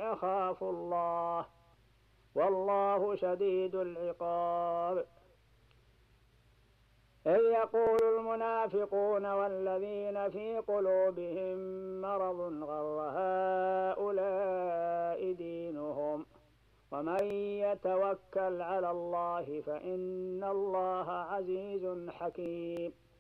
أخاف الله والله شديد العقاب. إذ يقول المنافقون والذين في قلوبهم مرض غر هؤلاء دينهم ومن يتوكل على الله فإن الله عزيز حكيم.